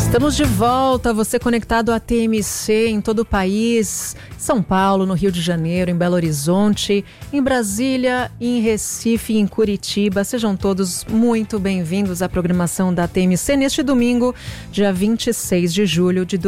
Estamos de volta, você conectado à TMC em todo o país, São Paulo, no Rio de Janeiro, em Belo Horizonte, em Brasília, em Recife e em Curitiba. Sejam todos muito bem-vindos à programação da TMC neste domingo, dia 26 de julho de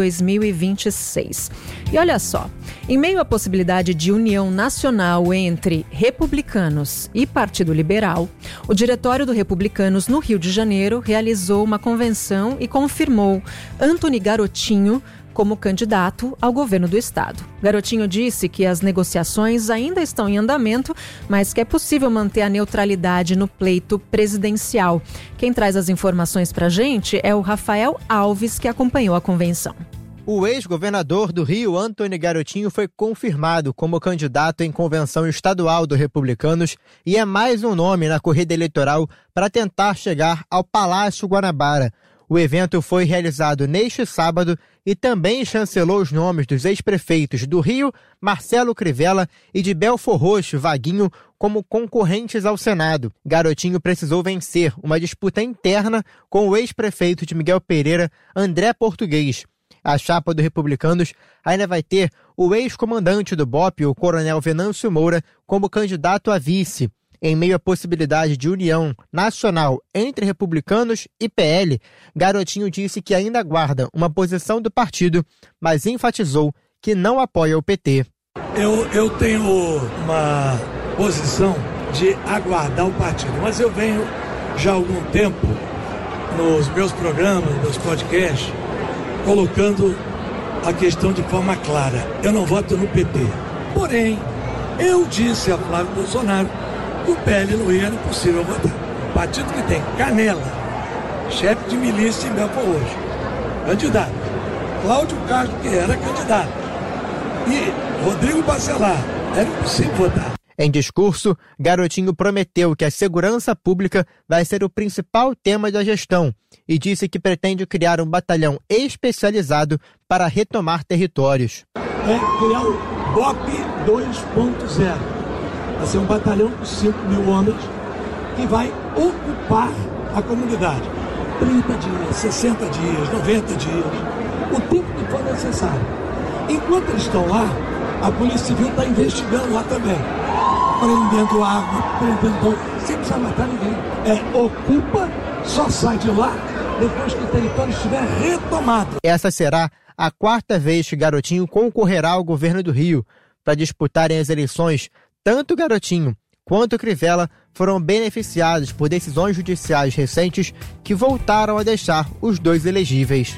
2026. E olha só, em meio à possibilidade de união nacional entre republicanos e Partido Liberal, o Diretório do Republicanos no Rio de Janeiro realizou uma convenção e confirmou Antony Garotinho como candidato ao governo do estado. Garotinho disse que as negociações ainda estão em andamento, mas que é possível manter a neutralidade no pleito presidencial. Quem traz as informações para a gente é o Rafael Alves, que acompanhou a convenção. O ex-governador do Rio, Antony Garotinho, foi confirmado como candidato em convenção estadual do Republicanos e é mais um nome na corrida eleitoral para tentar chegar ao Palácio Guanabara. O evento foi realizado neste sábado e também chancelou os nomes dos ex-prefeitos do Rio, Marcelo Crivella, e de Belfor Roxo, Vaguinho, como concorrentes ao Senado. Garotinho precisou vencer uma disputa interna com o ex-prefeito de Miguel Pereira, André Português. A chapa do Republicanos ainda vai ter o ex-comandante do BOPE, o coronel Venâncio Moura, como candidato a vice. Em meio à possibilidade de união nacional entre republicanos e PL, Garotinho disse que ainda aguarda uma posição do partido, mas enfatizou que não apoia o PT. Eu tenho uma posição de aguardar o partido, mas eu venho já há algum tempo nos meus programas, nos podcasts, colocando a questão de forma clara. Eu não voto no PT. Porém, eu disse a Flávio Bolsonaro que o PL não era impossível votar. Um partido que tem Canela, chefe de milícia em Belfor Roxo, candidato. Cláudio Castro, que era candidato. E Rodrigo Bacelar, era impossível votar. Em discurso, Garotinho prometeu que a segurança pública vai ser o principal tema da gestão e disse que pretende criar um batalhão especializado para retomar territórios. Criar o BOPE 2.0. Vai ser um batalhão com 5 mil homens que vai ocupar a comunidade. 30 dias, 60 dias, 90 dias, o tempo que for necessário. Enquanto eles estão lá, a Polícia Civil está investigando lá também. Prendendo água, prendendo, sem precisar matar ninguém. Ocupa, só sai de lá depois que o território estiver retomado. Essa será a 4ª vez que Garotinho concorrerá ao governo do Rio. Para disputarem as eleições, tanto Garotinho quanto Crivella foram beneficiados por decisões judiciais recentes que voltaram a deixar os dois elegíveis.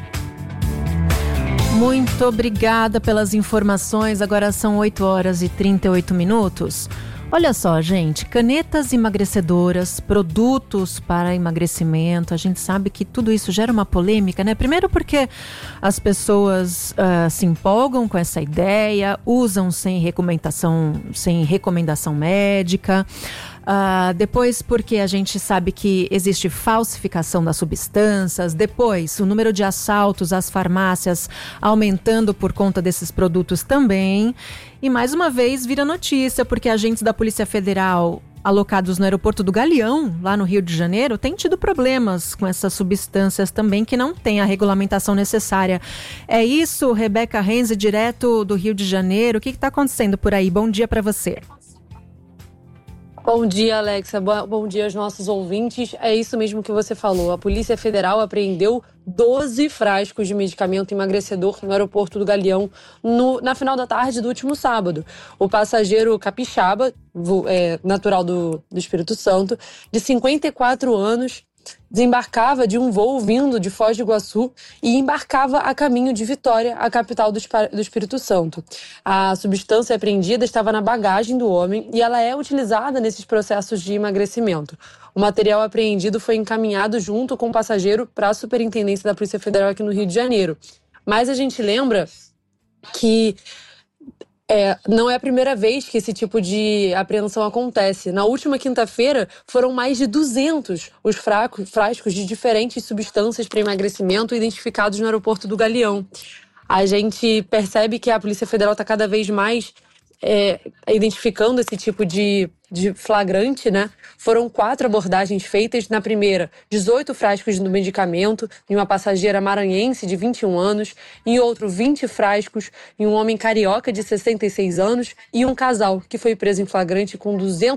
Muito obrigada pelas informações. Agora são 8h38. Olha só, gente, canetas emagrecedoras, produtos para emagrecimento, a gente sabe que tudo isso gera uma polêmica, né? Primeiro porque as pessoas se empolgam com essa ideia, usam sem recomendação médica. Depois porque a gente sabe que existe falsificação das substâncias, depois o número de assaltos às farmácias aumentando por conta desses produtos também, e mais uma vez vira notícia porque agentes da Polícia Federal alocados no aeroporto do Galeão, lá no Rio de Janeiro, têm tido problemas com essas substâncias também que não têm a regulamentação necessária. É isso, Rebeca Renzi, direto do Rio de Janeiro, o que está acontecendo por aí? Bom dia para você. Bom dia, Alexa. Bom dia aos nossos ouvintes. É isso mesmo que você falou. A Polícia Federal apreendeu 12 frascos de medicamento emagrecedor no aeroporto do Galeão na final da tarde do último sábado. O passageiro capixaba, natural do Espírito Santo, de 54 anos, desembarcava de um voo vindo de Foz do Iguaçu e embarcava a caminho de Vitória, a capital do Espírito Santo. A substância apreendida estava na bagagem do homem e ela é utilizada nesses processos de emagrecimento. O material apreendido foi encaminhado junto com o passageiro para a Superintendência da Polícia Federal aqui no Rio de Janeiro. Mas a gente lembra que não é a primeira vez que esse tipo de apreensão acontece. Na última quinta-feira, foram mais de 200 os frascos de diferentes substâncias para emagrecimento identificados no aeroporto do Galeão. A gente percebe que a Polícia Federal está cada vez mais identificando esse tipo de flagrante, né? Foram 4 abordagens feitas. Na primeira, 18 frascos do medicamento em uma passageira maranhense de 21 anos, em outro 20 frascos em um homem carioca de 66 anos e um casal que foi preso em flagrante com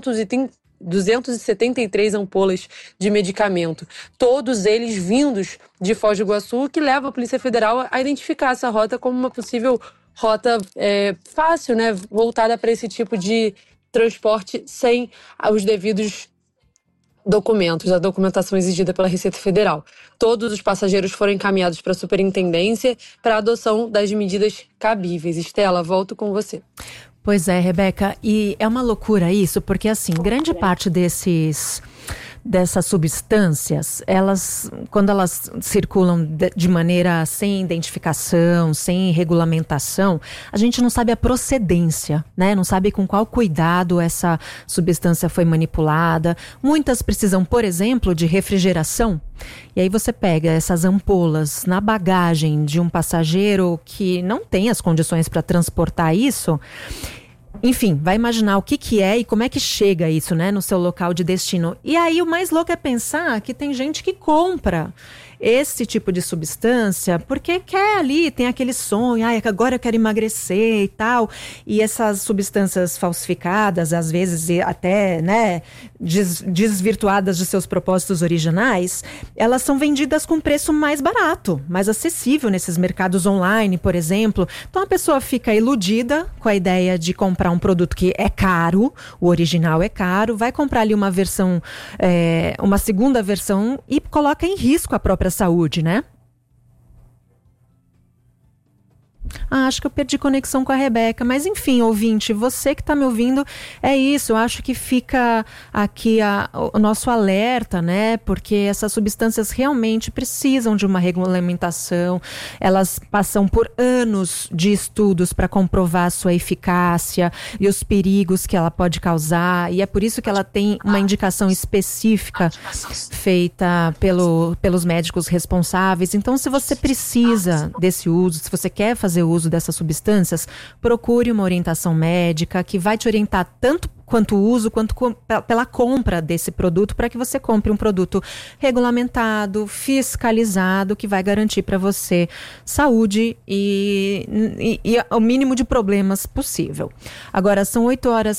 273 ampolas de medicamento. Todos eles vindos de Foz do Iguaçu, que leva a Polícia Federal a identificar essa rota como uma possível rota fácil, né? Voltada para esse tipo de transporte sem os devidos documentos, a documentação exigida pela Receita Federal. Todos os passageiros foram encaminhados para a superintendência para a adoção das medidas cabíveis. Estela, volto com você. Pois é, Rebeca, e é uma loucura isso, porque assim, grande parte dessas substâncias, quando elas circulam de maneira sem identificação, sem regulamentação, a gente não sabe a procedência, né? Não sabe com qual cuidado essa substância foi manipulada. Muitas precisam, por exemplo, de refrigeração. E aí você pega essas ampolas na bagagem de um passageiro que não tem as condições para transportar isso. Enfim, vai imaginar o que é e como é que chega isso, né, no seu local de destino. E aí o mais louco é pensar que tem gente que compra esse tipo de substância porque quer ali, tem aquele sonho, agora eu quero emagrecer e tal. E essas substâncias falsificadas, às vezes até, né, desvirtuadas de seus propósitos originais, elas são vendidas com preço mais barato, mais acessível nesses mercados online, por exemplo. Então a pessoa fica iludida com a ideia de comprar um produto que é caro, o original é caro, vai comprar ali uma versão, uma segunda versão e coloca em risco a própria saúde, né? Acho que eu perdi conexão com a Rebeca, mas enfim, ouvinte, você que está me ouvindo, é isso, eu acho que fica aqui o nosso alerta, né, porque essas substâncias realmente precisam de uma regulamentação, elas passam por anos de estudos para comprovar a sua eficácia e os perigos que ela pode causar, e é por isso que ela tem uma indicação específica feita pelos médicos responsáveis. Então, se você precisa desse uso, se você quer fazer uso dessas substâncias, procure uma orientação médica que vai te orientar tanto quanto o uso, quanto pela compra desse produto, para que você compre um produto regulamentado, fiscalizado, que vai garantir para você saúde e o mínimo de problemas possível. Agora são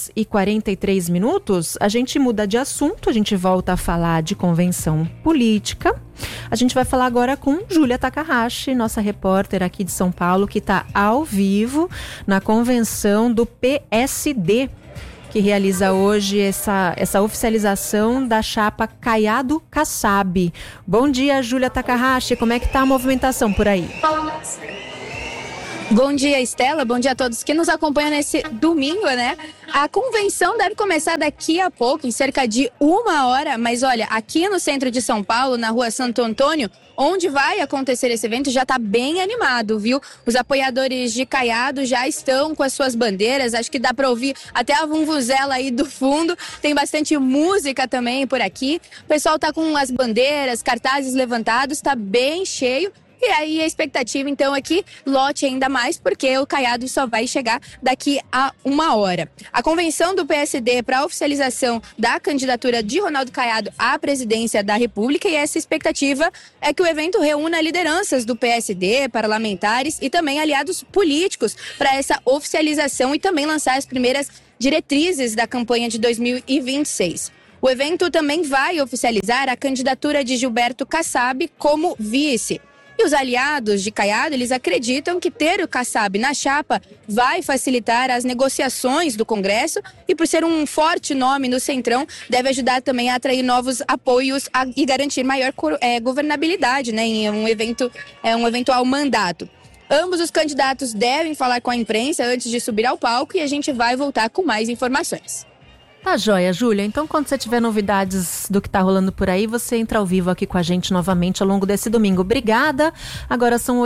8h43, a gente muda de assunto, a gente volta a falar de convenção política. A gente vai falar agora com Júlia Takahashi, nossa repórter aqui de São Paulo, que está ao vivo na convenção do PSD, que realiza hoje essa oficialização da chapa Caiado Kassab. Bom dia, Júlia Takahashi, como é que está a movimentação por aí? Bom dia, Estela, bom dia a todos que nos acompanham nesse domingo, né? A convenção deve começar daqui a pouco, em cerca de 1 hora, mas olha, aqui no centro de São Paulo, na rua Santo Antônio, onde vai acontecer esse evento, já está bem animado, viu? Os apoiadores de Caiado já estão com as suas bandeiras, acho que dá para ouvir até a vuvuzela aí do fundo, tem bastante música também por aqui. O pessoal tá com as bandeiras, cartazes levantados, tá bem cheio. E aí a expectativa então é que lote ainda mais, porque o Caiado só vai chegar daqui a 1 hora. A convenção do PSD para a oficialização da candidatura de Ronaldo Caiado à presidência da República, e essa expectativa é que o evento reúna lideranças do PSD, parlamentares e também aliados políticos para essa oficialização e também lançar as primeiras diretrizes da campanha de 2026. O evento também vai oficializar a candidatura de Gilberto Kassab como vice. E os aliados de Caiado, eles acreditam que ter o Kassab na chapa vai facilitar as negociações do Congresso e, por ser um forte nome no Centrão, deve ajudar também a atrair novos apoios e garantir maior governabilidade, né, em um eventual mandato. Ambos os candidatos devem falar com a imprensa antes de subir ao palco e a gente vai voltar com mais informações. Tá joia, Júlia. Então, quando você tiver novidades do que tá rolando por aí, você entra ao vivo aqui com a gente novamente ao longo desse domingo. Obrigada. Agora são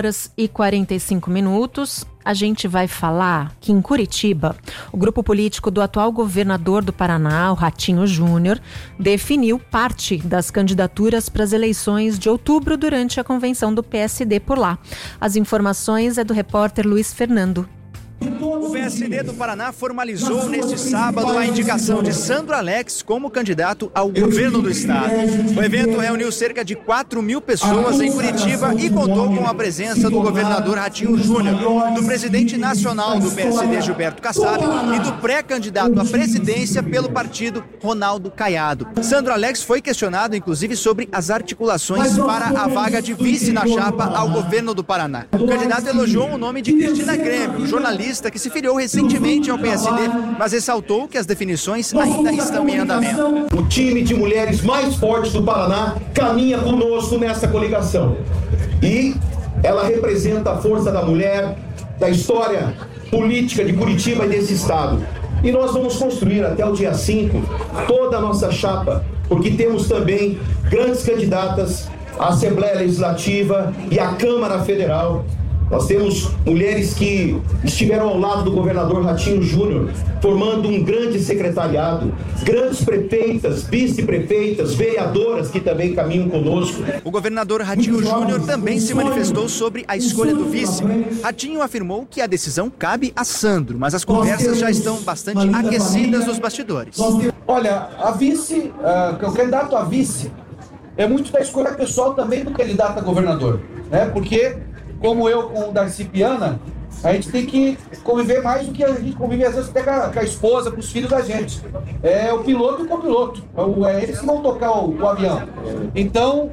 8h45. A gente vai falar que em Curitiba, o grupo político do atual governador do Paraná, o Ratinho Júnior, definiu parte das candidaturas para as eleições de outubro durante a convenção do PSD por lá. As informações é do repórter Luiz Fernando. O PSD do Paraná formalizou neste sábado a indicação de Sandro Alex como candidato ao governo do estado. O evento reuniu cerca de 4.000 pessoas em Curitiba e contou com a presença do governador Ratinho Júnior, do presidente nacional do PSD, Gilberto Kassab, e do pré-candidato à presidência pelo partido, Ronaldo Caiado. Sandro Alex foi questionado, inclusive, sobre as articulações para a vaga de vice na chapa ao governo do Paraná. O candidato elogiou o nome de Cristina Grêmio, jornalista que se filiou recentemente ao PSD, mas ressaltou que as definições ainda estão em andamento. O time de mulheres mais forte do Paraná caminha conosco nessa coligação. E ela representa a força da mulher, da história política de Curitiba e desse estado. E nós vamos construir até o dia 5 toda a nossa chapa, porque temos também grandes candidatas à Assembleia Legislativa e à Câmara Federal. Nós temos mulheres que estiveram ao lado do governador Ratinho Júnior, formando um grande secretariado, grandes prefeitas, vice-prefeitas, vereadoras que também caminham conosco. O governador Ratinho Júnior também se manifestou sobre a escolha do vice. Ratinho afirmou que a decisão cabe a Sandro, mas as conversas já estão bastante aquecidas nos bastidores. Olha, a vice, o candidato a vice é muito da escolha pessoal também do candidato a governador, né? Porque como eu com o Darcy Piana, a gente tem que conviver mais do que a gente convive às vezes até com a esposa, com os filhos da gente. É o piloto e o copiloto. É eles que vão tocar o avião. Então,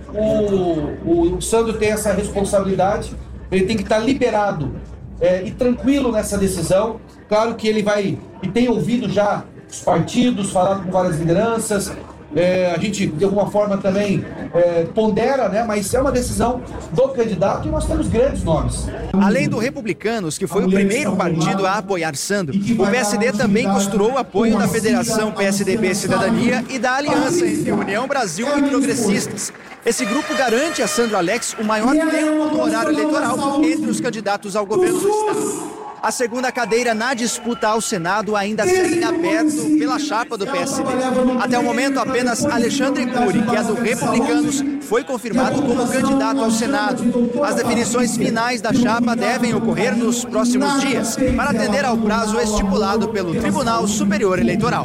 o Sandro tem essa responsabilidade, ele tem que estar liberado e tranquilo nessa decisão. Claro que ele vai, e tem ouvido já os partidos, falado com várias lideranças. A gente, de alguma forma, também pondera, né? Mas é uma decisão do candidato e nós temos grandes nomes. Além do Republicanos, que foi o primeiro partido a apoiar Sandro, o PSD também costurou o apoio da Federação PSDB Cidadania e da aliança entre União Brasil e Progressistas. Esse grupo garante a Sandro Alex o maior tempo no horário eleitoral entre os candidatos ao governo do estado. A segunda cadeira na disputa ao Senado ainda segue em aberto pela chapa do PSD. Até o momento, apenas Alexandre Cury, que é do Republicanos, foi confirmado como candidato ao Senado. As definições finais da chapa devem ocorrer nos próximos dias, para atender ao prazo estipulado pelo Tribunal Superior Eleitoral.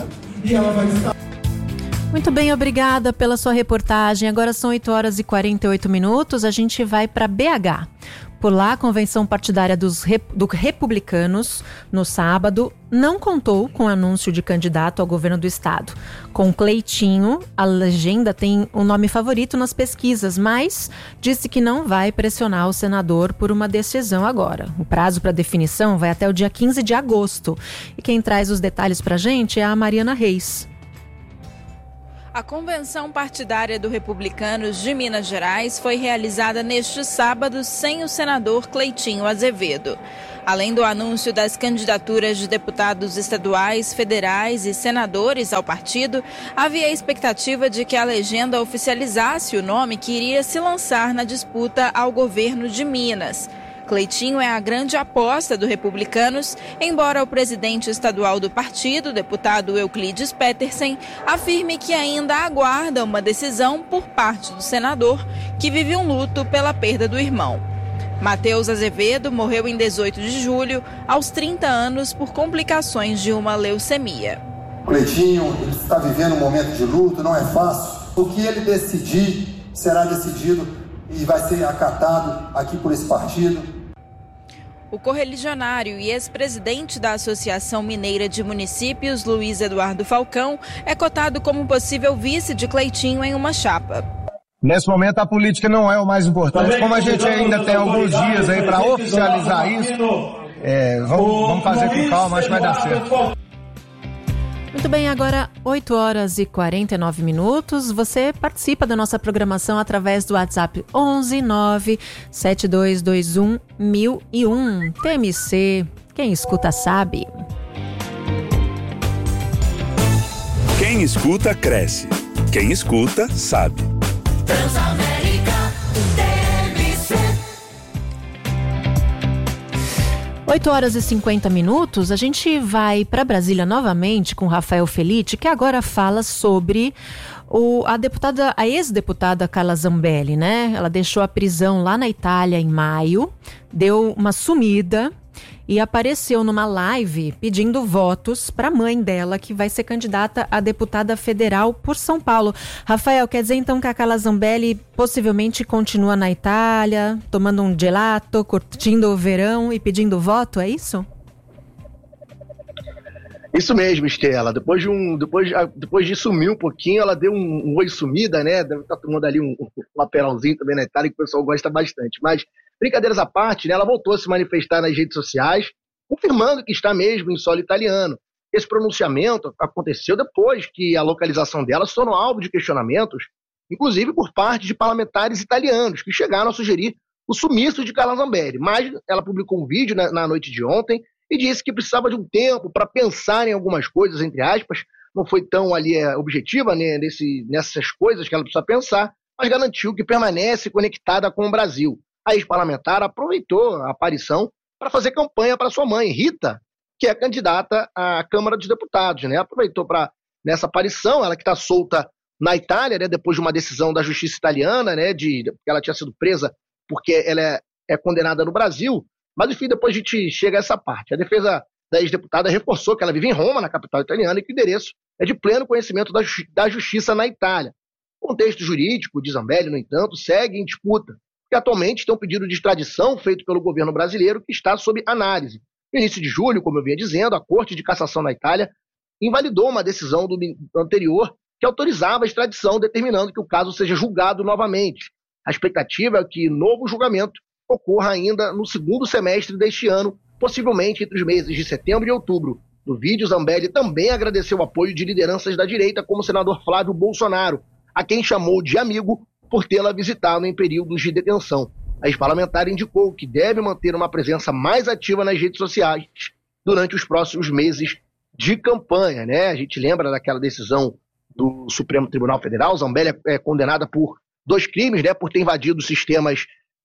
Muito bem, obrigada pela sua reportagem. Agora são 8h48. A gente vai para BH. Por lá, a convenção partidária do Republicanos, no sábado, não contou com o anúncio de candidato ao governo do estado. Com Cleitinho, a legenda tem um nome favorito nas pesquisas, mas disse que não vai pressionar o senador por uma decisão agora. O prazo para definição vai até o dia 15 de agosto. E quem traz os detalhes para a gente é a Mariana Reis. A convenção partidária do Republicanos de Minas Gerais foi realizada neste sábado sem o senador Cleitinho Azevedo. Além do anúncio das candidaturas de deputados estaduais, federais e senadores ao partido, havia a expectativa de que a legenda oficializasse o nome que iria se lançar na disputa ao governo de Minas. Cleitinho é a grande aposta do Republicanos, embora o presidente estadual do partido, deputado Euclides Petersen, afirme que ainda aguarda uma decisão por parte do senador, que vive um luto pela perda do irmão. Matheus Azevedo morreu em 18 de julho, aos 30 anos, por complicações de uma leucemia. Cleitinho está vivendo um momento de luto, não é fácil. O que ele decidir será decidido e vai ser acatado aqui por esse partido. O correligionário e ex-presidente da Associação Mineira de Municípios, Luiz Eduardo Falcão, é cotado como possível vice de Cleitinho em uma chapa. Nesse momento a política não é o mais importante, como a gente ainda tem alguns dias aí para oficializar isso, vamos fazer com calma, acho que vai dar certo. Muito bem, agora 8h49. Você participa da nossa programação através do WhatsApp 11 9 7221 1001. TMC, quem escuta sabe. Quem escuta cresce. Quem escuta sabe. Transamérica TMC. 8h50. A gente vai para Brasília novamente com Rafael Felitti, que agora fala sobre a ex-deputada Carla Zambelli, né? Ela deixou a prisão lá na Itália em maio, deu uma sumida e apareceu numa live pedindo votos para a mãe dela, que vai ser candidata a deputada federal por São Paulo. Rafael, quer dizer então que a Carla Zambelli possivelmente continua na Itália, tomando um gelato, curtindo o verão e pedindo voto, é isso? Isso mesmo, Estela. Depois de sumir um pouquinho, ela deu um oi sumida, né? Deve estar tomando ali um aperolzinho também na Itália, que o pessoal gosta bastante. Mas, brincadeiras à parte, né? Ela voltou a se manifestar nas redes sociais, confirmando que está mesmo em solo italiano. Esse pronunciamento aconteceu depois que a localização dela se tornou alvo de questionamentos, inclusive por parte de parlamentares italianos, que chegaram a sugerir o sumiço de Carla Zambelli. Mas ela publicou um vídeo na noite de ontem e disse que precisava de um tempo para pensar em algumas coisas, entre aspas. Não foi tão ali objetiva, né, nessas coisas que ela precisa pensar, mas garantiu que permanece conectada com o Brasil. A ex-parlamentar aproveitou a aparição para fazer campanha para sua mãe, Rita, que é candidata à Câmara dos Deputados, né? Aproveitou para, nessa aparição, ela que está solta na Itália, né, depois de uma decisão da justiça italiana, né, que ela tinha sido presa porque ela é condenada no Brasil. Mas, enfim, depois a gente chega a essa parte. A defesa da ex-deputada reforçou que ela vive em Roma, na capital italiana, e que o endereço é de pleno conhecimento da justiça na Itália. O contexto jurídico de Zambelli, no entanto, segue em disputa, porque atualmente tem um pedido de extradição feito pelo governo brasileiro que está sob análise. No início de julho, como eu vinha dizendo, a Corte de Cassação na Itália invalidou uma decisão do anterior que autorizava a extradição, determinando que o caso seja julgado novamente. A expectativa é que novo julgamento ocorra ainda no segundo semestre deste ano, possivelmente entre os meses de setembro e outubro. No vídeo, Zambelli também agradeceu o apoio de lideranças da direita, como o senador Flávio Bolsonaro, a quem chamou de amigo por tê-la visitado em períodos de detenção. A ex-parlamentar indicou que deve manter uma presença mais ativa nas redes sociais durante os próximos meses de campanha, né? A gente lembra daquela decisão do Supremo Tribunal Federal. Zambelli é condenada por 2 crimes, né? Por ter invadido os sistemas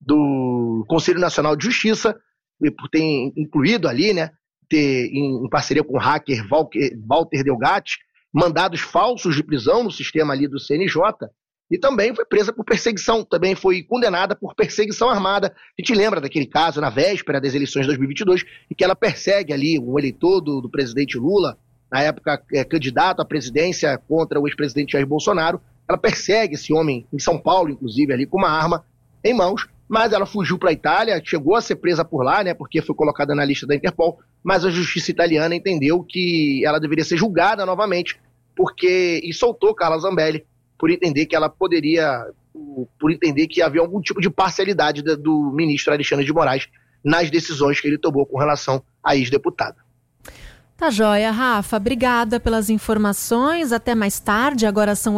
do Conselho Nacional de Justiça, e por ter incluído ali, né, em parceria com o hacker Walter Delgatti, mandados falsos de prisão no sistema ali do CNJ, e também foi presa por perseguição, também foi condenada por perseguição armada. A gente lembra daquele caso na véspera das eleições de 2022, em que ela persegue ali um eleitor do presidente Lula, na época candidato à presidência contra o ex-presidente Jair Bolsonaro. Ela persegue esse homem em São Paulo, inclusive, ali com uma arma em mãos, mas ela fugiu para a Itália, chegou a ser presa por lá, né, porque foi colocada na lista da Interpol, mas a justiça italiana entendeu que ela deveria ser julgada novamente, e soltou Carla Zambelli por entender que havia algum tipo de parcialidade do ministro Alexandre de Moraes nas decisões que ele tomou com relação à ex-deputada. Tá joia, Rafa. Obrigada pelas informações. Até mais tarde. Agora são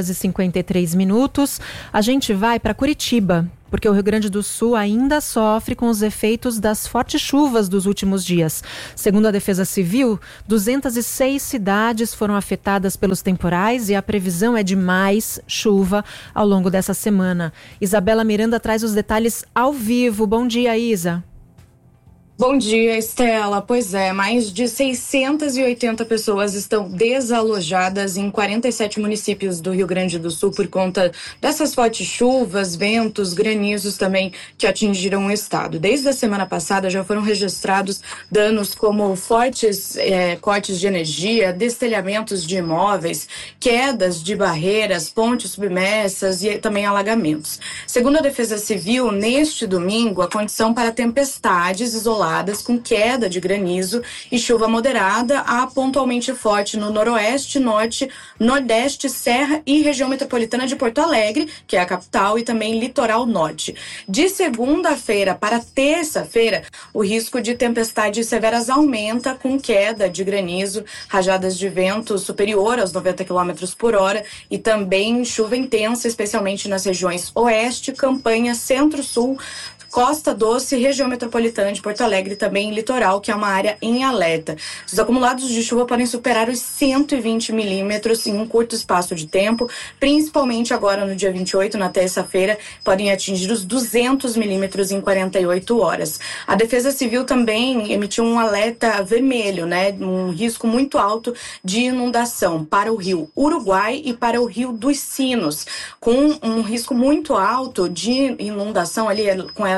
8h53. A gente vai para Curitiba, porque o Rio Grande do Sul ainda sofre com os efeitos das fortes chuvas dos últimos dias. Segundo a Defesa Civil, 206 cidades foram afetadas pelos temporais e a previsão é de mais chuva ao longo dessa semana. Isabela Miranda traz os detalhes ao vivo. Bom dia, Isa. Bom dia, Estela. Pois é, mais de 680 pessoas estão desalojadas em 47 municípios do Rio Grande do Sul por conta dessas fortes chuvas, ventos, granizos também que atingiram o estado. Desde a semana passada já foram registrados danos como fortes cortes de energia, destelhamentos de imóveis, quedas de barreiras, pontes submersas e também alagamentos. Segundo a Defesa Civil, neste domingo, a condição para tempestades isoladas com queda de granizo e chuva moderada a pontualmente forte no noroeste, norte, nordeste, serra e região metropolitana de Porto Alegre, que é a capital, e também litoral norte. De segunda-feira para terça-feira, o risco de tempestades severas aumenta com queda de granizo, rajadas de vento superior aos 90 km por hora e também chuva intensa, especialmente nas regiões oeste, Campanha, centro-sul, Costa Doce, região metropolitana de Porto Alegre e também litoral, que é uma área em alerta. Os acumulados de chuva podem superar os 120 milímetros em um curto espaço de tempo, principalmente agora no dia 28, na terça-feira, podem atingir os 200 milímetros em 48 horas. A Defesa Civil também emitiu um alerta vermelho, né, um risco muito alto de inundação para o rio Uruguai e para o rio dos Sinos, com um risco muito alto de inundação ali com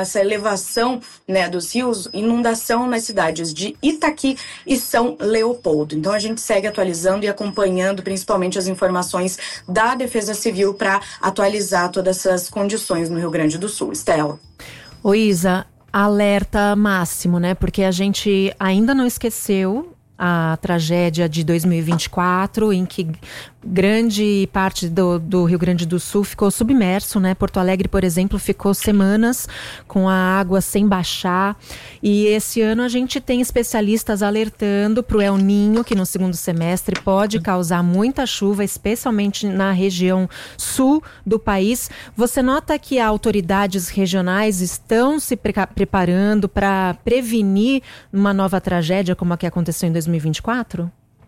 essa elevação, né, dos rios, inundação nas cidades de Itaqui e São Leopoldo. Então a gente segue atualizando e acompanhando principalmente as informações da Defesa Civil para atualizar todas essas condições no Rio Grande do Sul. Estela. Ô Isa, alerta máximo, né? Porque a gente ainda não esqueceu a tragédia de 2024, em que grande parte do Rio Grande do Sul ficou submerso, né? Porto Alegre, por exemplo, ficou semanas com a água sem baixar. E esse ano a gente tem especialistas alertando para o El Niño, que no segundo semestre pode causar muita chuva, especialmente na região sul do país. Você nota que autoridades regionais estão se preparando para prevenir uma nova tragédia como a que aconteceu em 2024?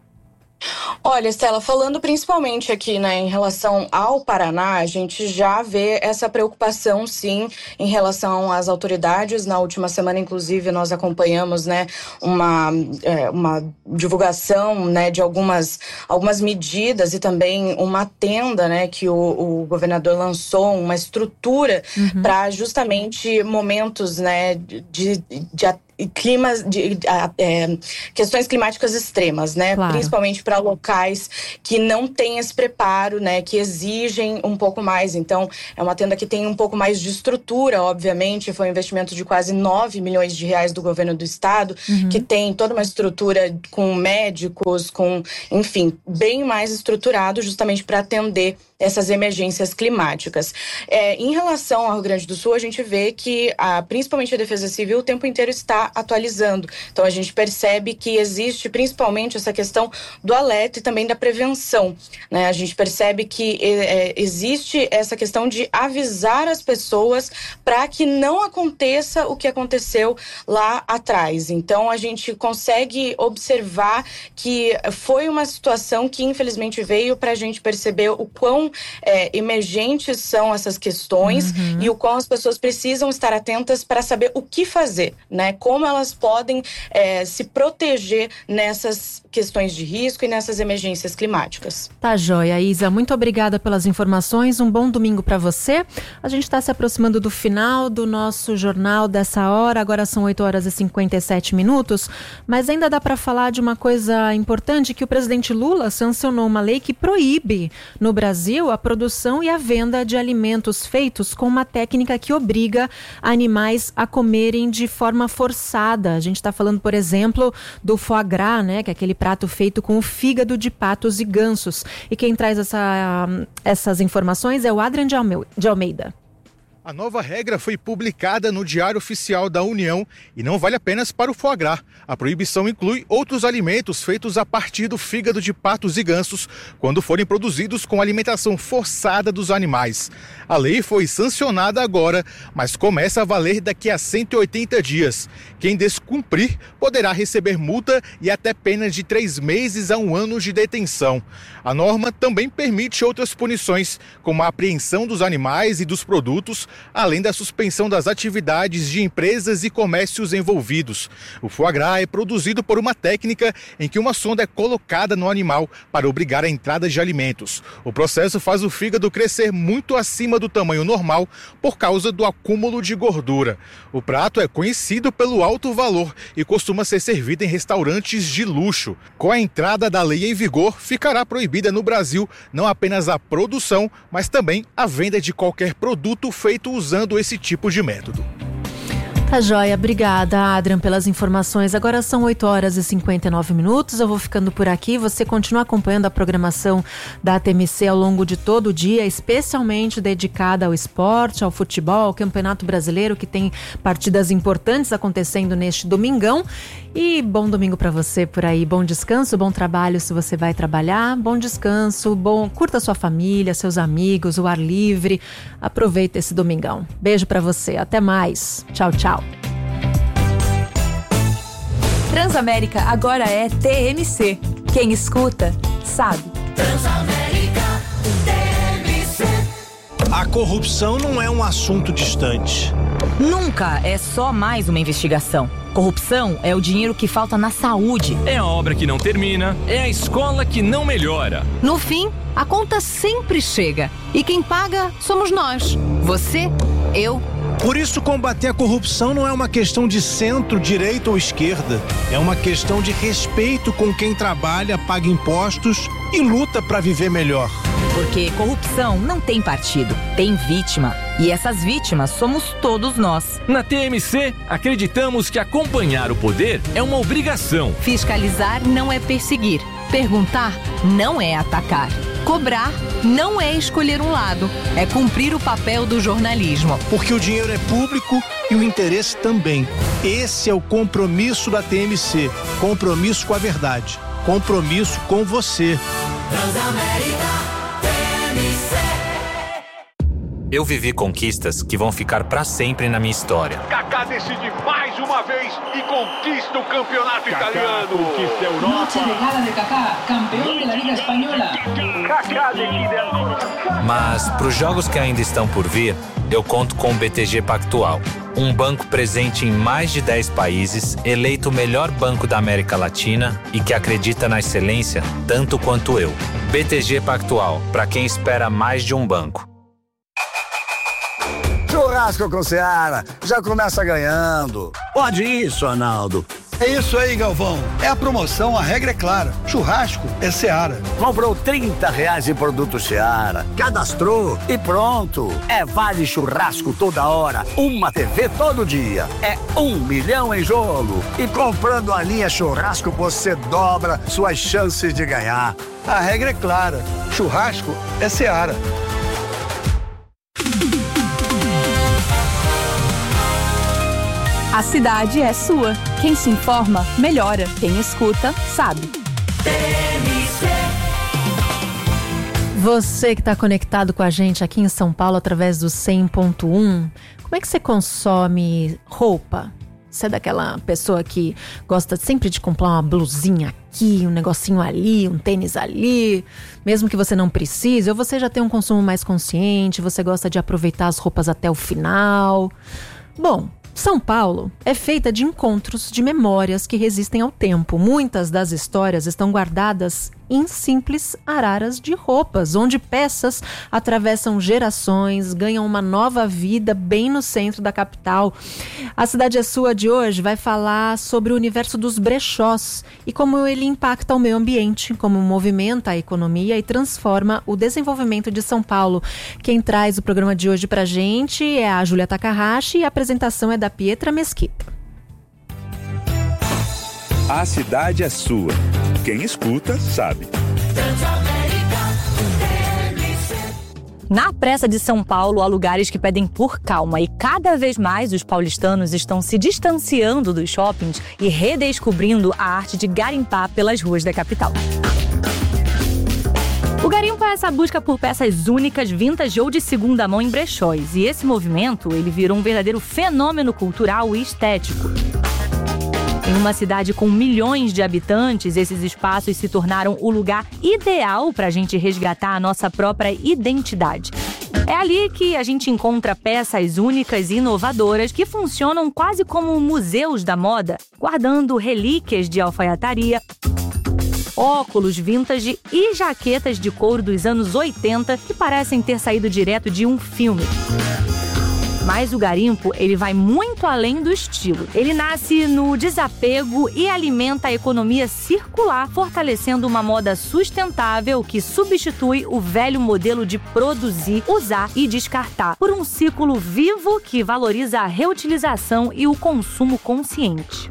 Olha, Estela, falando principalmente aqui, né, em relação ao Paraná, a gente já vê essa preocupação, sim, em relação às autoridades. Na última semana, inclusive, nós acompanhamos, né, uma divulgação, né, de algumas medidas e também uma tenda, né, que o governador lançou, uma estrutura para justamente momentos, né, de climas, questões climáticas extremas, né? Claro. Principalmente para locais que não têm esse preparo, né? Que exigem um pouco mais. Então, é uma tenda que tem um pouco mais de estrutura, obviamente. Foi um investimento de quase 9 milhões de reais do governo do estado, que tem toda uma estrutura com médicos, enfim, bem mais estruturado justamente para atender essas emergências climáticas. Em relação ao Rio Grande do Sul, a gente vê que principalmente a Defesa Civil o tempo inteiro está atualizando. Então a gente percebe que existe principalmente essa questão do alerta e também da prevenção, né? A gente percebe que existe essa questão de avisar as pessoas para que não aconteça o que aconteceu lá atrás. Então a gente consegue observar que foi uma situação que infelizmente veio para a gente perceber o quão emergentes são essas questões e o quão as pessoas precisam estar atentas para saber o que fazer, né? Como elas podem se proteger nessas questões de risco e nessas emergências climáticas. Tá joia, Isa. Muito obrigada pelas informações. Um bom domingo para você. A gente está se aproximando do final do nosso jornal dessa hora. Agora são 8h57, mas ainda dá para falar de uma coisa importante, que o presidente Lula sancionou uma lei que proíbe no Brasil a produção e a venda de alimentos feitos com uma técnica que obriga animais a comerem de forma forçada. A gente está falando, por exemplo, do foie gras, né, que é aquele prato feito com o fígado de patos e gansos. E quem traz essas informações é o Adrian de Almeida. A nova regra foi publicada no Diário Oficial da União e não vale apenas para o foie gras. A proibição inclui outros alimentos feitos a partir do fígado de patos e gansos, quando forem produzidos com alimentação forçada dos animais. A lei foi sancionada agora, mas começa a valer daqui a 180 dias. Quem descumprir poderá receber multa e até pena de 3 meses a 1 ano de detenção. A norma também permite outras punições, como a apreensão dos animais e dos produtos, além da suspensão das atividades de empresas e comércios envolvidos. O foie gras é produzido por uma técnica em que uma sonda é colocada no animal para obrigar a entrada de alimentos. O processo faz o fígado crescer muito acima do tamanho normal por causa do acúmulo de gordura. O prato é conhecido pelo alto valor e costuma ser servido em restaurantes de luxo. Com a entrada da lei em vigor, ficará proibida no Brasil não apenas a produção, mas também a venda de qualquer produto feito usando esse tipo de método. Tá joia, obrigada, Adrian, pelas informações. Agora são 8h59. Eu vou ficando por aqui. Você continua acompanhando a programação da TMC ao longo de todo o dia, especialmente dedicada ao esporte, ao futebol, ao Campeonato Brasileiro, que tem partidas importantes acontecendo neste domingão. E bom domingo para você por aí. Bom descanso, bom trabalho se você vai trabalhar. Bom descanso, curta sua família, seus amigos, o ar livre. Aproveita esse domingão. Beijo para você. Até mais. Tchau, tchau. Transamérica agora é TMC. Quem escuta, sabe. Transamérica TMC. A corrupção não é um assunto distante. Nunca é só mais uma investigação. Corrupção é o dinheiro que falta na saúde. É a obra que não termina, é a escola que não melhora. No fim, a conta sempre chega. E quem paga somos nós. Você, eu Por isso, combater a corrupção não é uma questão de centro, direita ou esquerda. É uma questão de respeito com quem trabalha, paga impostos e luta para viver melhor. Porque corrupção não tem partido, tem vítima. E essas vítimas somos todos nós. Na TMC, acreditamos que acompanhar o poder é uma obrigação. Fiscalizar não é perseguir. Perguntar não é atacar. Cobrar não é escolher um lado. É cumprir o papel do jornalismo. Porque o dinheiro é público e o interesse também. Esse é o compromisso da TMC. Compromisso com a verdade. Compromisso com você. Transamérica. Eu vivi conquistas que vão ficar pra sempre na minha história. Kaká decide mais uma vez e conquista o campeonato italiano. Conquista a Europa. Noche de gala de Kaká, campeão da Liga Espanhola. Kaká decide ancora. Mas pros jogos que ainda estão por vir, eu conto com o BTG Pactual. Um banco presente em mais de 10 países, eleito o melhor banco da América Latina e que acredita na excelência tanto quanto eu. BTG Pactual, pra quem espera mais de um banco. Churrasco com Seara, já começa ganhando. Pode isso, Arnaldo. É isso aí, Galvão. É a promoção, a regra é clara. Churrasco é Seara. Comprou R$30 em produto Seara, cadastrou e pronto. É vale churrasco toda hora, uma TV todo dia. É 1 milhão em jogo. E comprando a linha churrasco, você dobra suas chances de ganhar. A regra é clara. Churrasco é Seara. A cidade é sua. Quem se informa, melhora. Quem escuta, sabe. Você que está conectado com a gente aqui em São Paulo através do 100.1, como é que você consome roupa? Você é daquela pessoa que gosta sempre de comprar uma blusinha aqui, um negocinho ali, um tênis ali, mesmo que você não precise, ou você já tem um consumo mais consciente, você gosta de aproveitar as roupas até o final? Bom, São Paulo é feita de encontros, de memórias que resistem ao tempo. Muitas das histórias estão guardadas em simples araras de roupas, onde peças atravessam gerações, ganham uma nova vida bem no centro da capital. A Cidade é Sua de hoje vai falar sobre o universo dos brechós e como ele impacta o meio ambiente, como movimenta a economia e transforma o desenvolvimento de São Paulo. Quem traz o programa de hoje pra gente é a Júlia Takahashi e a apresentação é da Pietra Mesquita. A cidade é sua. Quem escuta, sabe. Na pressa de São Paulo, há lugares que pedem por calma e cada vez mais os paulistanos estão se distanciando dos shoppings e redescobrindo a arte de garimpar pelas ruas da capital. O garimpo é essa busca por peças únicas, vintage ou de segunda mão em brechóis. E esse movimento, ele virou um verdadeiro fenômeno cultural e estético. Em uma cidade com milhões de habitantes, esses espaços se tornaram o lugar ideal para a gente resgatar a nossa própria identidade. É ali que a gente encontra peças únicas e inovadoras que funcionam quase como museus da moda, guardando relíquias de alfaiataria, óculos vintage e jaquetas de couro dos anos 80 que parecem ter saído direto de um filme. Mas o garimpo, ele vai muito além do estilo. Ele nasce no desapego e alimenta a economia circular, fortalecendo uma moda sustentável que substitui o velho modelo de produzir, usar e descartar por um ciclo vivo que valoriza a reutilização e o consumo consciente.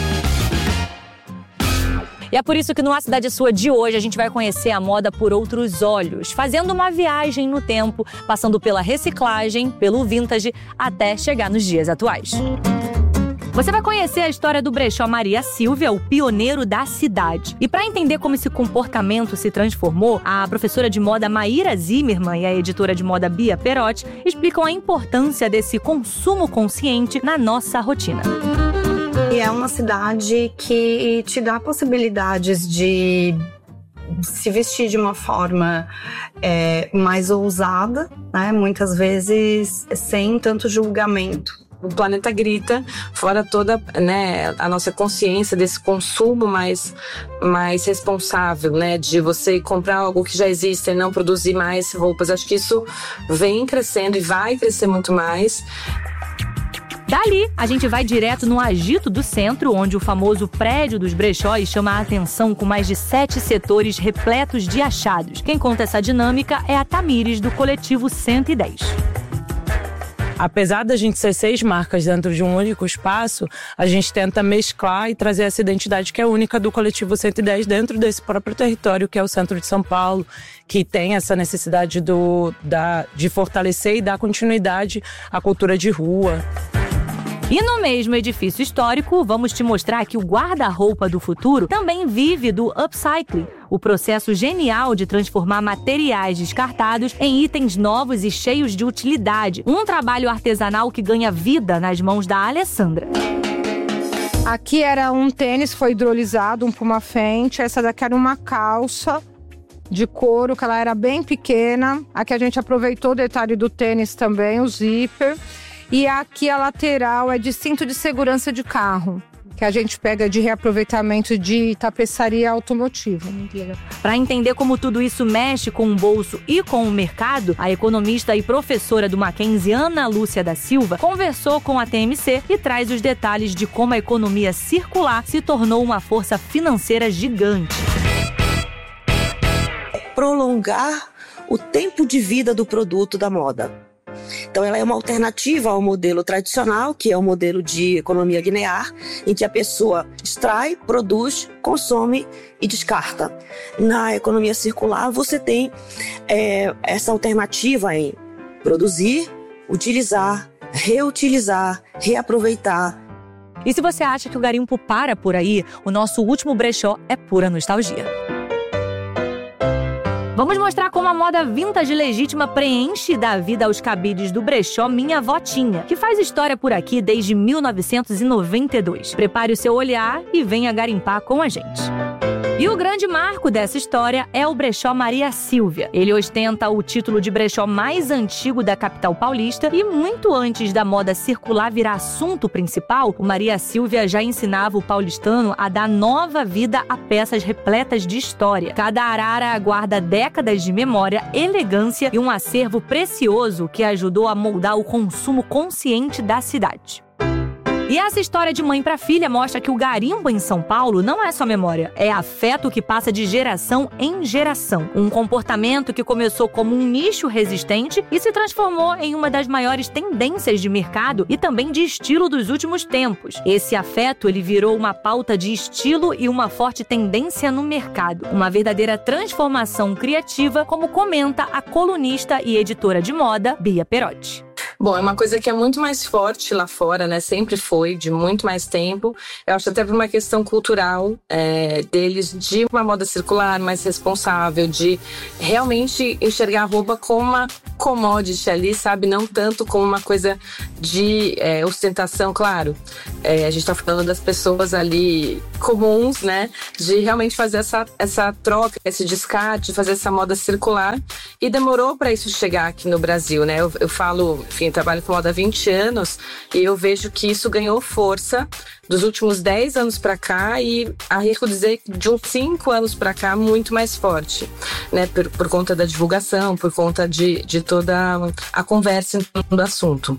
E é por isso que no A Cidade é Sua de hoje a gente vai conhecer a moda por outros olhos, fazendo uma viagem no tempo, passando pela reciclagem, pelo vintage, até chegar nos dias atuais. Você vai conhecer a história do brechó Maria Silvia, o pioneiro da cidade. E para entender como esse comportamento se transformou, a professora de moda Maíra Zimmermann e a editora de moda Bia Perotti explicam a importância desse consumo consciente na nossa rotina. E é uma cidade que te dá possibilidades de se vestir de uma forma mais ousada, né? Muitas vezes sem tanto julgamento. O planeta grita, fora toda, né, a nossa consciência desse consumo mais responsável, né, de você comprar algo que já existe e não produzir mais roupas. Acho que isso vem crescendo e vai crescer muito mais. Dali, a gente vai direto no agito do centro, onde o famoso prédio dos brechóis chama a atenção com mais de 7 setores repletos de achados. Quem conta essa dinâmica é a Tamires, do coletivo 110. Apesar da gente ser 6 marcas dentro de um único espaço, a gente tenta mesclar e trazer essa identidade que é única do coletivo 110 dentro desse próprio território, que é o centro de São Paulo, que tem essa necessidade de fortalecer e dar continuidade à cultura de rua. E no mesmo edifício histórico, vamos te mostrar que o guarda-roupa do futuro também vive do upcycling, o processo genial de transformar materiais descartados em itens novos e cheios de utilidade. Um trabalho artesanal que ganha vida nas mãos da Alessandra. Aqui era um tênis, foi hidrolisado, um Puma Fenty. Essa daqui era uma calça de couro, que ela era bem pequena. Aqui a gente aproveitou o detalhe do tênis também, o zíper. E aqui a lateral é de cinto de segurança de carro, que a gente pega de reaproveitamento de tapeçaria automotiva. Para entender como tudo isso mexe com o bolso e com o mercado, a economista e professora do Mackenzie, Ana Lúcia da Silva, conversou com a TMC e traz os detalhes de como a economia circular se tornou uma força financeira gigante. Prolongar o tempo de vida do produto da moda. Então ela é uma alternativa ao modelo tradicional, que é o modelo de economia linear, em que a pessoa extrai, produz, consome e descarta. Na economia circular você tem essa alternativa em produzir, utilizar, reutilizar, reaproveitar. E se você acha que o garimpo para por aí, o nosso último brechó é pura nostalgia. Vamos mostrar como a moda vintage legítima preenche da vida aos cabides do brechó Minha Votinha, que faz história por aqui desde 1992. Prepare o seu olhar e venha garimpar com a gente. E o grande marco dessa história é o brechó Maria Sílvia. Ele ostenta o título de brechó mais antigo da capital paulista e muito antes da moda circular virar assunto principal, o Maria Sílvia já ensinava o paulistano a dar nova vida a peças repletas de história. Cada arara guarda décadas de memória, elegância e um acervo precioso que ajudou a moldar o consumo consciente da cidade. E essa história de mãe para filha mostra que o garimpo em São Paulo não é só memória, é afeto que passa de geração em geração. Um comportamento que começou como um nicho resistente e se transformou em uma das maiores tendências de mercado e também de estilo dos últimos tempos. Esse afeto ele virou uma pauta de estilo e uma forte tendência no mercado. Uma verdadeira transformação criativa, como comenta a colunista e editora de moda, Bia Perotti. Bom, é uma coisa que é muito mais forte lá fora, né? Sempre foi, de muito mais tempo. Eu acho até por uma questão cultural deles, de uma moda circular mais responsável, de realmente enxergar a roupa como uma commodity ali, sabe? Não tanto como uma coisa de ostentação, claro. A gente tá falando das pessoas ali comuns, né? De realmente fazer essa troca, esse descarte, fazer essa moda circular. E demorou para isso chegar aqui no Brasil, né? Eu falo, enfim, trabalho com moda há 20 anos e eu vejo que isso ganhou força dos últimos 10 anos para cá e arrisco dizer que de uns 5 anos para cá muito mais forte, né? Por conta da divulgação, por conta de toda a conversa em torno do assunto.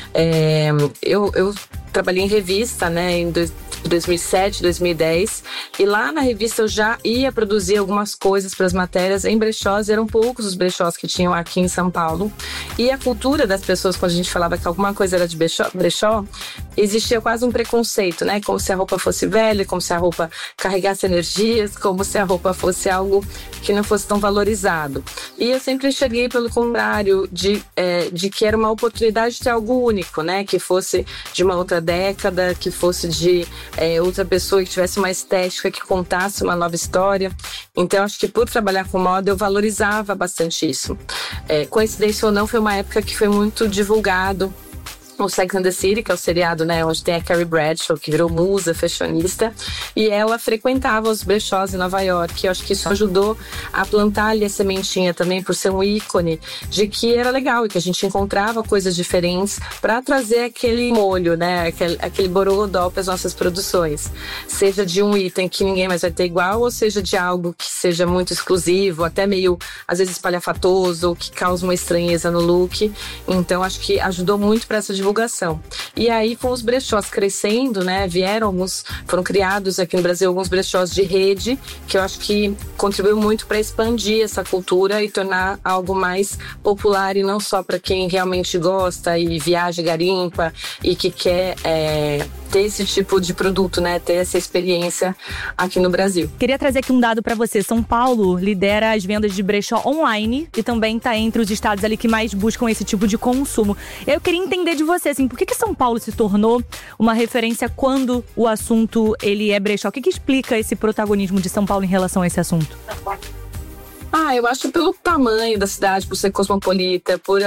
Eu trabalhei em revista, né, em 2007, 2010, e lá na revista eu já ia produzir algumas coisas para as matérias em brechós, eram poucos os brechós que tinham aqui em São Paulo, e a cultura das pessoas, quando a gente falava que alguma coisa era de brechó, existia quase um preconceito, né, como se a roupa fosse velha, como se a roupa carregasse energias, como se a roupa fosse algo que não fosse tão valorizado. E eu sempre enxerguei pelo contrário, de que era uma oportunidade de ter algo único, né, que fosse de uma outra década, que fosse de outra pessoa que tivesse uma estética, que contasse uma nova história. Então, acho que por trabalhar com moda, eu valorizava bastante isso. Coincidência ou não, foi uma época que foi muito divulgado o Sex and the City, que é o seriado, né, onde tem a Carrie Bradshaw, que virou musa, fashionista, e ela frequentava os brechós em Nova York. Eu acho que isso ajudou a plantar ali a sementinha também, por ser um ícone de que era legal e que a gente encontrava coisas diferentes para trazer aquele molho, né, aquele borogodó para as nossas produções. Seja de um item que ninguém mais vai ter igual, ou seja de algo que seja muito exclusivo, até meio, às vezes, espalhafatoso, ou que causa uma estranheza no look. Então, acho que ajudou muito para essa divulgação divulgação. E aí, com os brechós crescendo, né, foram criados aqui no Brasil alguns brechós de rede, que eu acho que contribuiu muito para expandir essa cultura e tornar algo mais popular, e não só para quem realmente gosta e viaja, garimpa e que quer ter esse tipo de produto, né, ter essa experiência aqui no Brasil. Queria trazer aqui um dado para você. São Paulo lidera as vendas de brechó online e também está entre os estados ali que mais buscam esse tipo de consumo. Eu queria entender de você, assim, por que São Paulo se tornou uma referência quando o assunto ele é brechó? O que explica esse protagonismo de São Paulo em relação a esse assunto? Eu acho pelo tamanho da cidade, por ser cosmopolita, por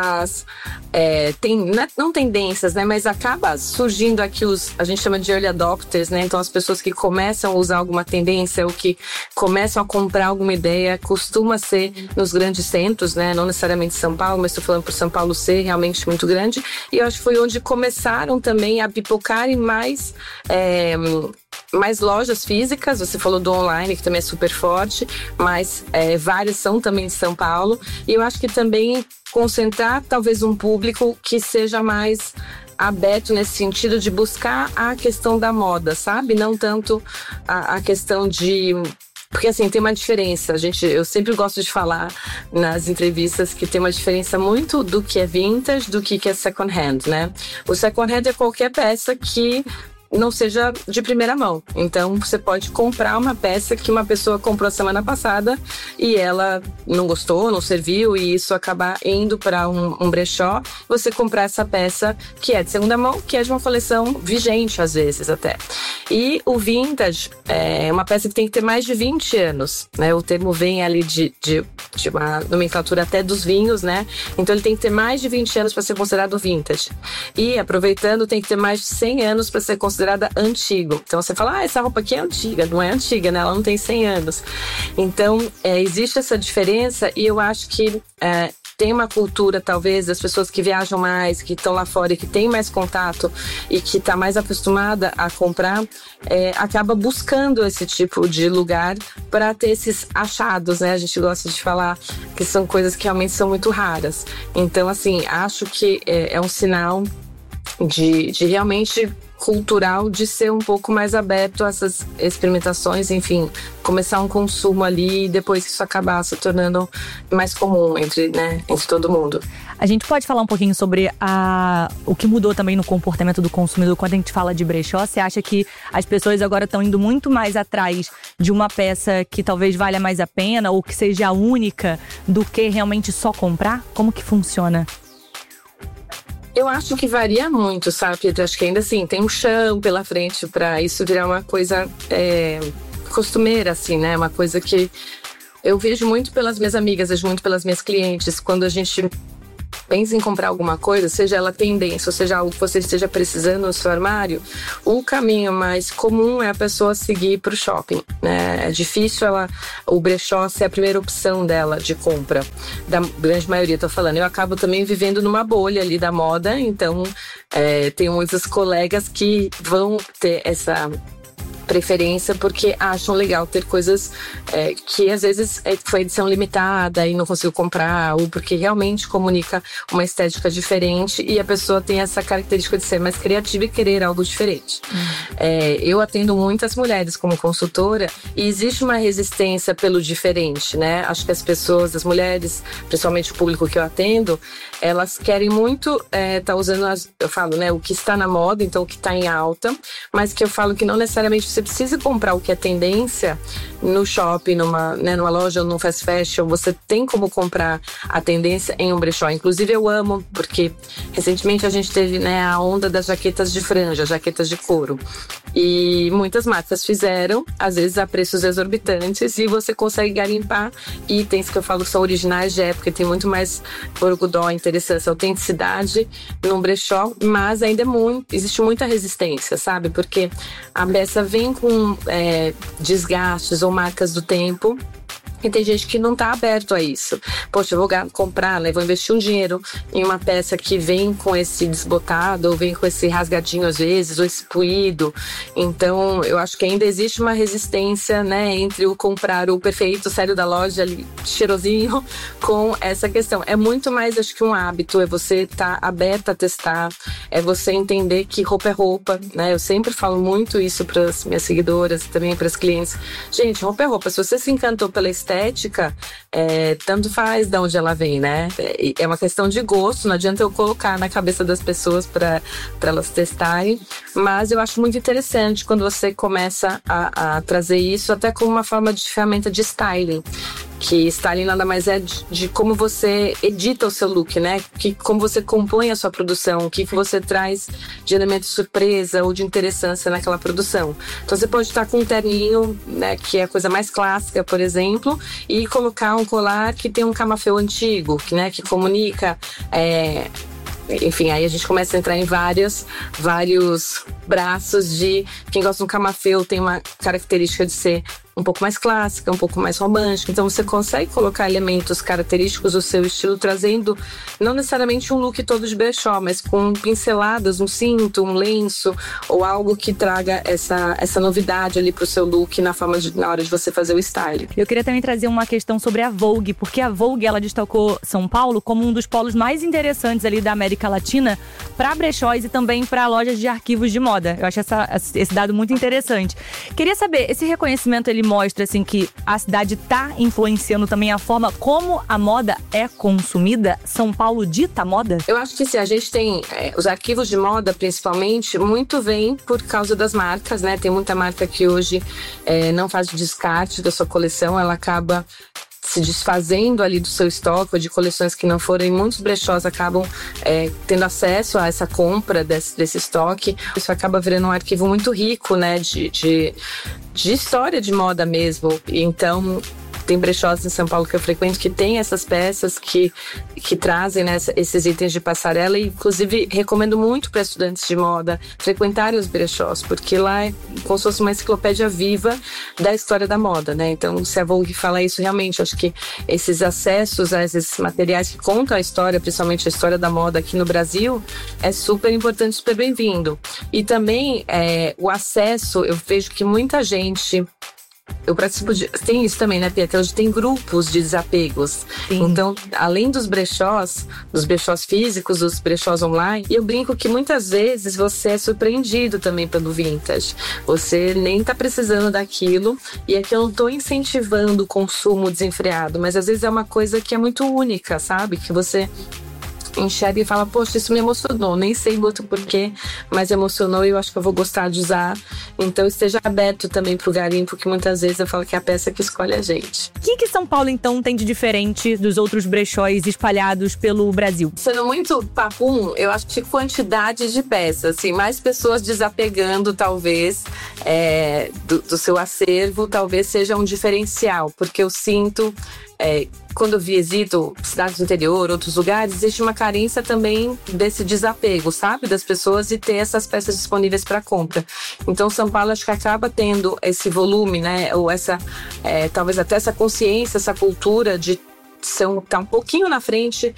não tendências, né? Mas acaba surgindo aqui a gente chama de early adopters, né? Então as pessoas que começam a usar alguma tendência ou que começam a comprar alguma ideia, costuma ser nos grandes centros, né? Não necessariamente São Paulo, mas estou falando por São Paulo ser realmente muito grande. E eu acho que foi onde começaram também a pipocarem mais lojas físicas. Você falou do online, que também é super forte, mas várias são também de São Paulo. E eu acho que também concentrar talvez um público que seja mais aberto nesse sentido de buscar a questão da moda, sabe? Não tanto a questão de... Porque assim, tem uma diferença, eu sempre gosto de falar nas entrevistas que tem uma diferença muito do que é vintage, do que é second hand, né? O second hand é qualquer peça que não seja de primeira mão. Então, você pode comprar uma peça que uma pessoa comprou a semana passada e ela não gostou, não serviu, e isso acabar indo para um brechó, você comprar essa peça que é de segunda mão, que é de uma coleção vigente, às vezes, até. E o vintage é uma peça que tem que ter mais de 20 anos, né? O termo vem ali de uma nomenclatura até dos vinhos, né? Então, ele tem que ter mais de 20 anos para ser considerado vintage. E, aproveitando, tem que ter mais de 100 anos para ser considerada antigo. Então você fala, essa roupa aqui é antiga. Não é antiga, né? Ela não tem 100 anos. Então, existe essa diferença, e eu acho que tem uma cultura, talvez, das pessoas que viajam mais, que estão lá fora e que tem mais contato e que está mais acostumada a comprar, acaba buscando esse tipo de lugar para ter esses achados, né? A gente gosta de falar que são coisas que realmente são muito raras. Então, assim, acho que é um sinal de realmente cultural, de ser um pouco mais aberto a essas experimentações, enfim, começar um consumo ali e depois que isso acabar se tornando mais comum entre todo mundo. A gente pode falar um pouquinho sobre o que mudou também no comportamento do consumidor quando a gente fala de brechó? Você acha que as pessoas agora estão indo muito mais atrás de uma peça que talvez valha mais a pena ou que seja única do que realmente só comprar? Como que funciona? Eu acho que varia muito, sabe, Pedro? Acho que ainda assim tem um chão pela frente para isso virar uma coisa costumeira, assim, né? Uma coisa que eu vejo muito pelas minhas amigas, vejo muito pelas minhas clientes. Quando a gente pensa em comprar alguma coisa, seja ela tendência, ou seja algo que você esteja precisando no seu armário, o caminho mais comum é a pessoa seguir para o shopping, né? É difícil o brechó ser a primeira opção dela de compra, da grande maioria, tô falando. Eu acabo também vivendo numa bolha ali da moda, então tenho muitos colegas que vão ter essa preferência porque acham legal ter coisas que às vezes foi edição limitada e não conseguiu comprar, ou porque realmente comunica uma estética diferente e a pessoa tem essa característica de ser mais criativa e querer algo diferente. Eu atendo muitas mulheres como consultora e existe uma resistência pelo diferente, né? Acho que as mulheres, principalmente o público que eu atendo, elas querem muito tá usando, eu falo, né, o que está na moda, então o que está em alta, mas que eu falo que não necessariamente você precisa comprar o que é tendência no shopping, numa loja ou num fast fashion. Você tem como comprar a tendência em um brechó. Inclusive eu amo, porque recentemente a gente teve, né, a onda das jaquetas de franja, jaquetas de couro. E muitas marcas fizeram, às vezes a preços exorbitantes, e você consegue garimpar itens que eu falo que são originais de época, tem muito mais orgulho, interessância, autenticidade num brechó, mas ainda existe muita resistência, sabe? Porque a peça vem com desgastes ou marcas do tempo. E tem gente que não está aberto a isso. Poxa, eu vou comprar, né? Vou investir um dinheiro em uma peça que vem com esse desbotado, ou vem com esse rasgadinho às vezes, ou esse puído. Então, eu acho que ainda existe uma resistência, né? Entre o comprar o perfeito, sério da loja, ali, cheirosinho, com essa questão. É muito mais, acho que um hábito, é você estar aberta a testar, é você entender que roupa é roupa, né? Eu sempre falo muito isso para as minhas seguidoras, também para as clientes. Gente, roupa é roupa. Se você se encantou pela estética, tanto faz de onde ela vem, né? É uma questão de gosto, não adianta eu colocar na cabeça das pessoas para elas testarem, mas eu acho muito interessante quando você começa a trazer isso até como uma forma de ferramenta de styling. Que styling nada mais é de como você edita o seu look, né? Como você compõe a sua produção, o que você traz de elemento de surpresa ou de interessância naquela produção. Então você pode estar com um terninho, né, que é a coisa mais clássica, por exemplo, e colocar um colar que tem um camafeu antigo, que comunica... Enfim, aí a gente começa a entrar em vários braços de quem gosta de um camafeu tem uma característica de ser um pouco mais clássica, um pouco mais romântica. Então você consegue colocar elementos característicos do seu estilo, trazendo não necessariamente um look todo de brechó, mas com pinceladas, um cinto, um lenço, ou algo que traga essa novidade ali pro seu look na hora de você fazer o style. Eu queria também trazer uma questão sobre a Vogue, porque a Vogue, ela destacou São Paulo como um dos polos mais interessantes ali da América Latina para brechós e também para lojas de arquivos de moda. Eu acho esse dado muito interessante. Queria saber, esse reconhecimento ele mostra assim que a cidade está influenciando também a forma como a moda é consumida? São Paulo dita moda? Eu acho que sim, a gente tem os arquivos de moda, principalmente, muito vem por causa das marcas, né? Tem muita marca que hoje não faz o descarte da sua coleção, ela acaba se desfazendo ali do seu estoque, ou de coleções que não foram, e muitos brechós acabam tendo acesso a essa compra desse estoque. Isso acaba virando um arquivo muito rico, né, de história de moda mesmo. Então, tem brechós em São Paulo que eu frequento que tem essas peças que trazem, né, esses itens de passarela, e inclusive recomendo muito para estudantes de moda frequentarem os brechós, porque lá é como se fosse uma enciclopédia viva da história da moda, né? Então, se a Vogue fala isso, realmente, acho que esses acessos a esses materiais que contam a história, principalmente a história da moda aqui no Brasil, é super importante, super bem-vindo. E também o acesso, eu vejo que muita gente... Eu participo tem isso também, né, Pietra? Hoje tem grupos de desapegos. Sim. Então, além dos brechós físicos, dos brechós online, eu brinco que muitas vezes você é surpreendido também pelo vintage. Você nem tá precisando daquilo, e aqui eu não tô incentivando o consumo desenfreado, mas às vezes é uma coisa que é muito única, sabe? Que você enxerga e fala, poxa, isso me emocionou, nem sei muito porquê, mas emocionou e eu acho que eu vou gostar de usar. Então esteja aberto também pro garimpo, porque muitas vezes eu falo que é a peça que escolhe a gente. O que São Paulo então tem de diferente dos outros brechóis espalhados pelo Brasil? Sendo muito papum, eu acho que quantidade de peças, assim, mais pessoas desapegando talvez do seu acervo, talvez seja um diferencial, porque eu sinto... quando eu visito cidades do interior, outros lugares, existe uma carência também desse desapego, sabe? Das pessoas e ter essas peças disponíveis para compra. Então, São Paulo acho que acaba tendo esse volume, né? Ou talvez até essa consciência, essa cultura de tá um pouquinho na frente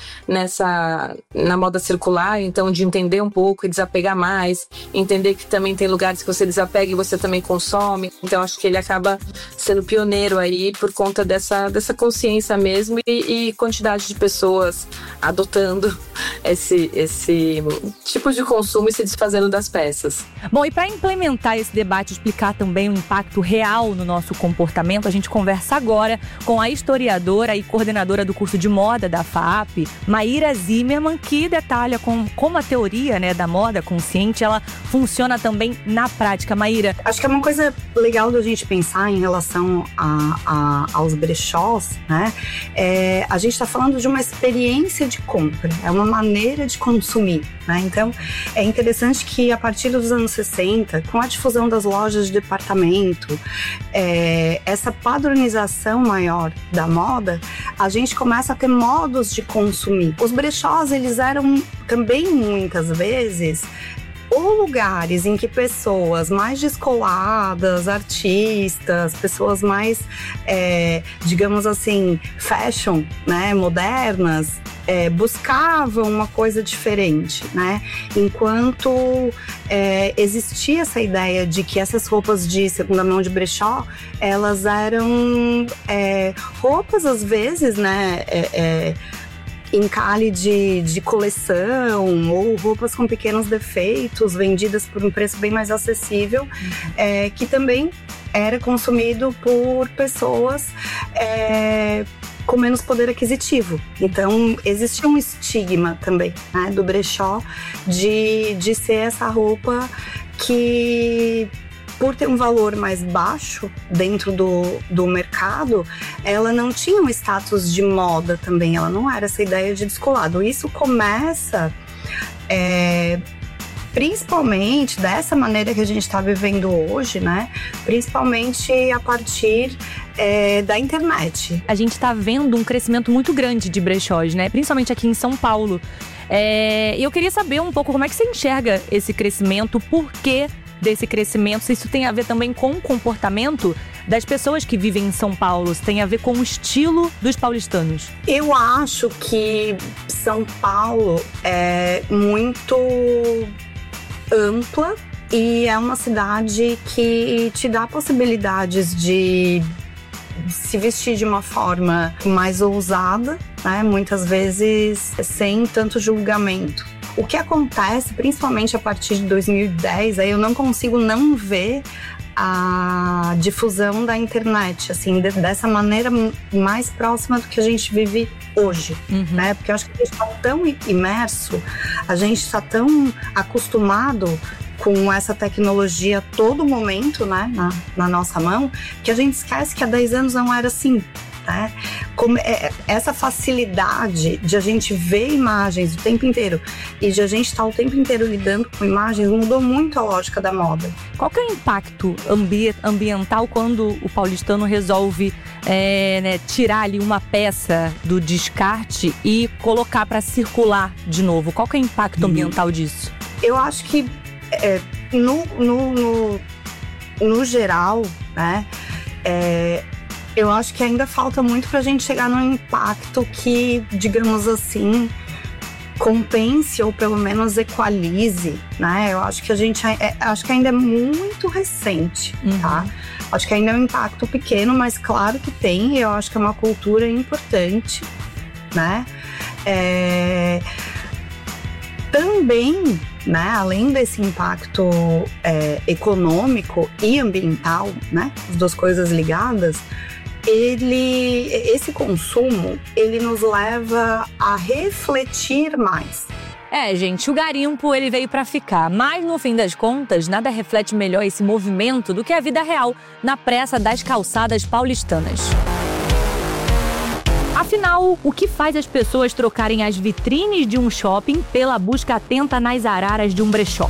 na moda circular, então de entender um pouco e desapegar mais, entender que também tem lugares que você desapega e você também consome. Então acho que ele acaba sendo pioneiro aí por conta dessa consciência mesmo e quantidade de pessoas adotando esse tipo de consumo e se desfazendo das peças. Bom, e para implementar esse debate, explicar também o impacto real no nosso comportamento, a gente conversa agora com a historiadora e coordenadora do curso de moda da FAAP, Maíra Zimmermann, que detalha como a teoria, né, da moda consciente, ela funciona também na prática. Maíra. Acho que é uma coisa legal da gente pensar em relação aos brechós, né? A gente está falando de uma experiência de compra, é uma maneira de consumir, né? Então, é interessante que a partir dos anos 60, com a difusão das lojas de departamento, essa padronização maior da moda, a gente começa a ter modos de consumir. Os brechós, eles eram também muitas vezes ou lugares em que pessoas mais descoladas, artistas, pessoas mais, digamos assim, fashion, né, modernas, buscavam uma coisa diferente, né? Enquanto existia essa ideia de que essas roupas de segunda mão de brechó, elas eram roupas, às vezes, né? Encalhe de coleção ou roupas com pequenos defeitos vendidas por um preço bem mais acessível, que também era consumido por pessoas com menos poder aquisitivo. Então, existia um estigma também, né, do brechó de ser essa roupa que, por ter um valor mais baixo dentro do mercado, ela não tinha um status de moda também, ela não era essa ideia de descolado. Isso começa principalmente dessa maneira que a gente está vivendo hoje, né? Principalmente a partir da internet. A gente está vendo um crescimento muito grande de brechós, né? Principalmente aqui em São Paulo. Eu queria saber um pouco como é que você enxerga esse crescimento, por que desse crescimento, se isso tem a ver também com o comportamento das pessoas que vivem em São Paulo, se tem a ver com o estilo dos paulistanos. Eu acho que São Paulo é muito ampla e é uma cidade que te dá possibilidades de se vestir de uma forma mais ousada, né? Muitas vezes sem tanto julgamento. O que acontece, principalmente a partir de 2010, aí eu não consigo não ver a difusão da internet, assim, dessa maneira mais próxima do que a gente vive hoje, né? Porque eu acho que a gente está tão imerso, a gente está tão acostumado com essa tecnologia a todo momento, né, na nossa mão, que a gente esquece que há 10 anos não era assim. Né? Como essa facilidade de a gente ver imagens o tempo inteiro e de a gente estar o tempo inteiro lidando com imagens mudou muito a lógica da moda. Qual que é o impacto ambiental quando o paulistano resolve tirar ali uma peça do descarte e colocar para circular de novo? Qual que é o impacto ambiental disso? Eu acho que no geral, né, eu acho que ainda falta muito pra gente chegar num impacto que, digamos assim, compense ou pelo menos equalize, né? Eu acho que acho que ainda é muito recente, tá? Acho que ainda é um impacto pequeno, mas claro que tem, e eu acho que é uma cultura importante, né? Também, né, além desse impacto econômico e ambiental, né, as duas coisas ligadas, esse consumo, ele nos leva a refletir mais. Gente, o garimpo ele veio pra ficar, mas no fim das contas, nada reflete melhor esse movimento do que a vida real na pressa das calçadas paulistanas. Afinal, o que faz as pessoas trocarem as vitrines de um shopping pela busca atenta nas araras de um brechó?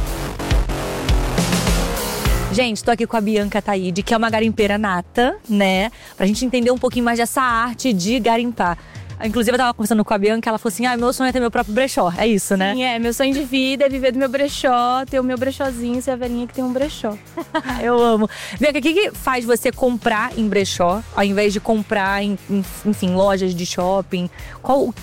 Gente, tô aqui com a Bianca Taide, que é uma garimpeira nata, né? Pra gente entender um pouquinho mais dessa arte de garimpar. Inclusive, eu tava conversando com a Bianca, ela falou assim, meu sonho é ter meu próprio brechó, é isso, né? Sim, meu sonho de vida é viver do meu brechó, ter o meu brechózinho, ser a velhinha que tem um brechó. Eu amo. Bianca, o que faz você comprar em brechó, ao invés de comprar em lojas de shopping?